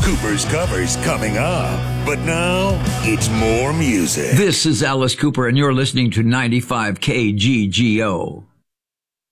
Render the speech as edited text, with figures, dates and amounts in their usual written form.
Cooper's Covers coming up. But now, it's more music. This is Alice Cooper, and you're listening to 95 KGGO.